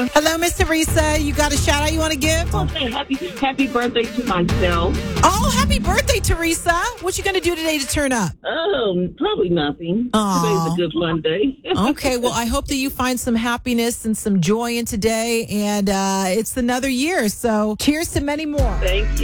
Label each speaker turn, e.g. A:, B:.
A: Hello, Miss Teresa. You got a shout out you want to give?
B: Okay, happy birthday to myself.
A: Oh, happy birthday, Teresa. What you going to do today to turn up?
B: Probably nothing.
A: Aw.
B: Today's a good Monday.
A: Okay, well, I hope that you find some happiness and some joy in today. And it's another year. So cheers to many more.
B: Thank you.